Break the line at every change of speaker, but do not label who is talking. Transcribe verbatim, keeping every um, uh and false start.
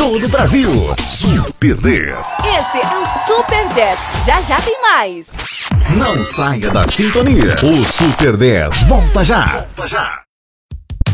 todo o Brasil. Super dez.
Esse é o Super dez. Já já tem mais.
Não saia da sintonia. O Super dez volta já. Volta já.